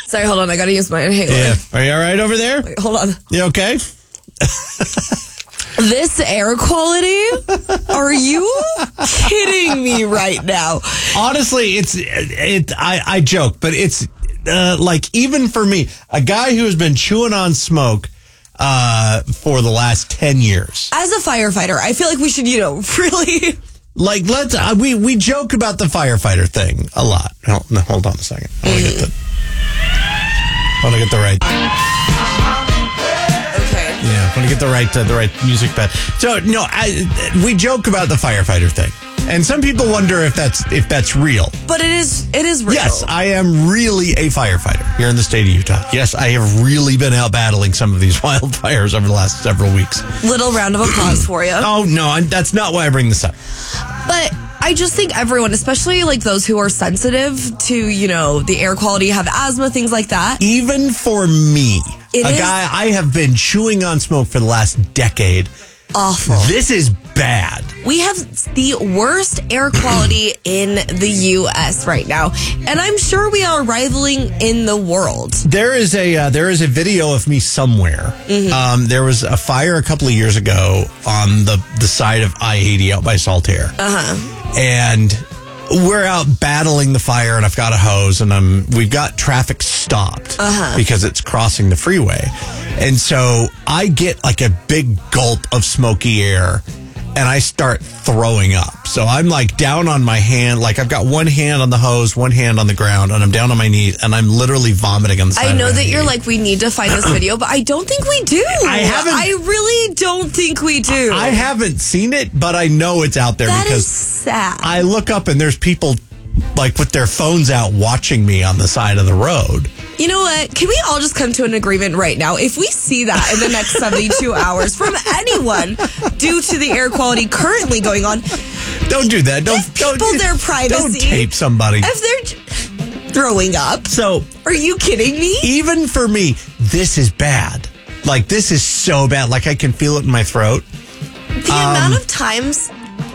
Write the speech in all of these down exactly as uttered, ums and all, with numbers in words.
Sorry, hold on. I got to use my inhaler. Yeah. Are you all right over there? Wait, hold on. You okay? This air quality? Are you kidding me right now? Honestly, it's it. I, I joke, but it's uh, like even for me, a guy who has been chewing on smoke uh, for the last ten years. As a firefighter, I feel like we should, you know, really. Like let's uh, we we joke about the firefighter thing a lot. Hold, no, hold on a second. I want to get the. I want to get the right. Yeah, I want to get the right uh, the right music pad. So no, I, we joke about the firefighter thing, and some people wonder if that's if that's real. But it is it is real. Yes, I am really a firefighter here in the state of Utah. Yes, I have really been out battling some of these wildfires over the last several weeks. Little round of applause for you. Oh no, I, that's not why I bring this up. But I just think everyone, especially like those who are sensitive to, you know, the air quality, have asthma, things like that. Even for me, It a is guy I have been chewing on smoke for the last decade. Awful. This is bad. We have the worst air quality in the U S right now, and I'm sure we are rivaling in the world. There is a uh, there is a video of me somewhere. Mm-hmm. Um, there was a fire a couple of years ago on the the side of I eighty out by Saltaire. Uh-huh. And we're out battling the fire, and I've got a hose, and I'm we've got traffic stopped uh-huh. because it's crossing the freeway. And so I get like a big gulp of smoky air, and I start throwing up. So I'm like down on my hand, like I've got one hand on the hose, one hand on the ground, and I'm down on my knees, and I'm literally vomiting on the side I know of my that knee. you're like, we need to find this video, but I don't think we do. I haven't. I really don't think we do. I haven't seen it, but I know it's out there that because is sad. I look up and there's people like with their phones out watching me on the side of the road. You know what? Can we all just come to an agreement right now? If we see that in the next seventy-two hours from anyone due to the air quality currently going on, don't do that. Don't give people don't, their privacy. Don't tape somebody. If they're throwing up. So, are you kidding me? Even for me, this is bad. Like this is so bad. Like I can feel it in my throat. The um, amount of times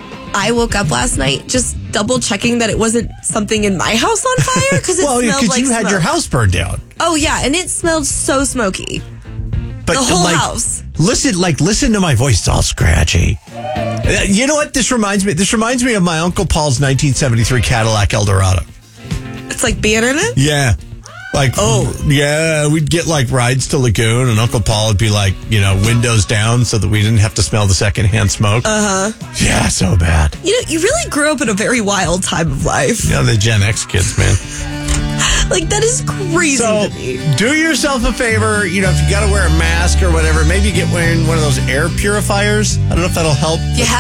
I woke up last night just double checking that it wasn't something in my house on fire because it well, smelled like you smoke. had your house burned down. Oh yeah, and it smelled so smoky. But the whole like, house. Listen, like listen to my voice. It's all scratchy. You know what? This reminds me. This reminds me of my Uncle Paul's nineteen seventy-three Cadillac Eldorado. It's like being in it. Yeah. Like, oh, yeah, we'd get like rides to Lagoon, and Uncle Paul would be like, you know, windows down so that we didn't have to smell the secondhand smoke. Uh huh. Yeah, so bad. You know, you really grew up in a very wild time of life. Yeah, the Gen X kids, man. Like, that is crazy so, to me. Do yourself a favor. You know, if you got to wear a mask or whatever, maybe get wearing one of those air purifiers. I don't know if that'll help. You have